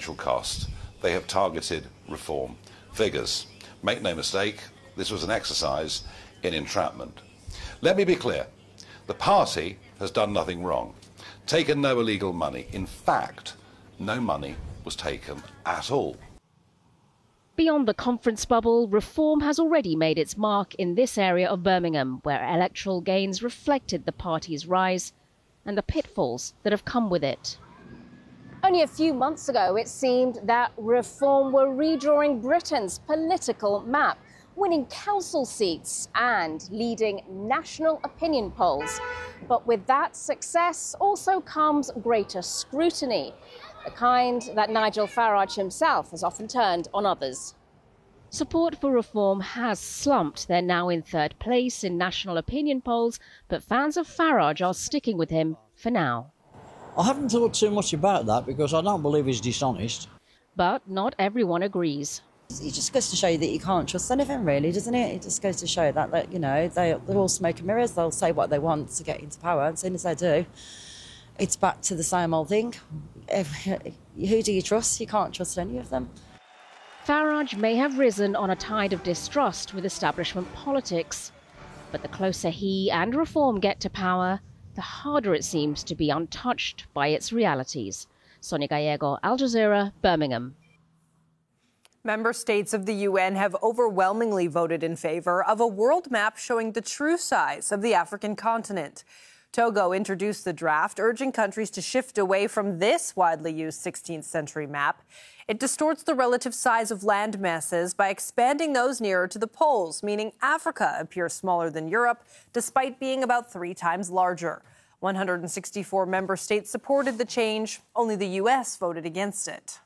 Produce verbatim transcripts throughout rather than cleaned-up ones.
financial cost, they have targeted reform figures. Make no mistake, this was an exercise in entrapment. Let me be clear. The party has done nothing wrong, taken no illegal money. In fact, no money was taken at all. Beyond the conference bubble, reform has already made its mark in this area of Birmingham, where electoral gains reflected the party's rise and the pitfalls that have come with it. Only a few months ago, it seemed that reform were redrawing Britain's political map, winning council seats and leading national opinion polls. But with that success also comes greater scrutiny, the kind that Nigel Farage himself has often turned on others. Support for reform has slumped. They're now in third place in national opinion polls, but fans of Farage are sticking with him for now. I haven't thought too much about that because I don't believe he's dishonest. But not everyone agrees. It just goes to show you that you can't trust anything, really, doesn't it? It just goes to show that, that you know, they, they're all smoke and mirrors. They'll say what they want to get into power, and as soon as they do, it's back to the same old thing. Who do you trust? You can't trust any of them. Farage may have risen on a tide of distrust with establishment politics, but the closer he and reform get to power, the harder it seems to be untouched by its realities. Sonia Gallego, Al Jazeera, Birmingham. Member states of the U N have overwhelmingly voted in favor of a world map showing the true size of the African continent. Togo introduced the draft, urging countries to shift away from this widely used sixteenth century map. It distorts the relative size of land masses by expanding those nearer to the poles, meaning Africa appears smaller than Europe, despite being about three times larger. one hundred sixty-four member states supported the change. Only the U S voted against it.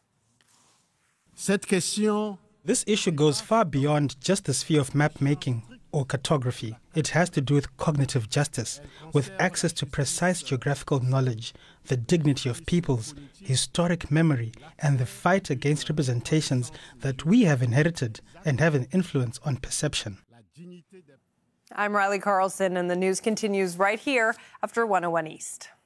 This issue goes far beyond just the sphere of map-making or cartography. It has to do with cognitive justice, with access to precise geographical knowledge, the dignity of peoples, historic memory, and the fight against representations that we have inherited and have an influence on perception. I'm Riley Carlson, and the news continues right here after one oh one East.